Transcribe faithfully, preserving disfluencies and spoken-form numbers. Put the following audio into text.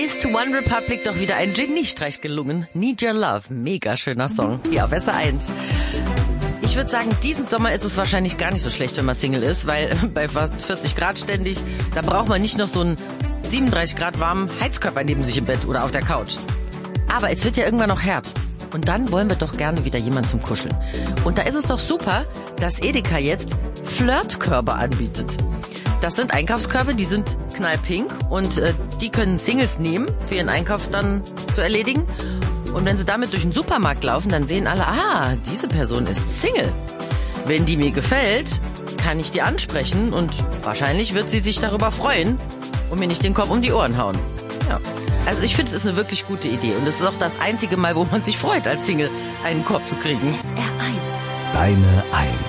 Ist One Republic doch wieder ein Geniestreich gelungen. Need Your Love, mega schöner Song. Ja, besser eins. Ich würde sagen, diesen Sommer ist es wahrscheinlich gar nicht so schlecht, wenn man Single ist, weil bei fast vierzig Grad ständig, da braucht man nicht noch so einen siebenunddreißig Grad warmen Heizkörper neben sich im Bett oder auf der Couch. Aber es wird ja irgendwann noch Herbst. Und dann wollen wir doch gerne wieder jemanden zum Kuscheln. Und da ist es doch super, dass Edeka jetzt Flirtkörbe anbietet. Das sind Einkaufskörbe, die sind knallpink und äh, die können Singles nehmen, für ihren Einkauf dann zu erledigen. Und wenn sie damit durch den Supermarkt laufen, dann sehen alle, ah, diese Person ist Single. Wenn die mir gefällt, kann ich die ansprechen und wahrscheinlich wird sie sich darüber freuen und mir nicht den Kopf um die Ohren hauen. Ja. Also ich finde, es ist eine wirklich gute Idee und es ist auch das einzige Mal, wo man sich freut, als Single einen Korb zu kriegen. S R eins. Deine Eins.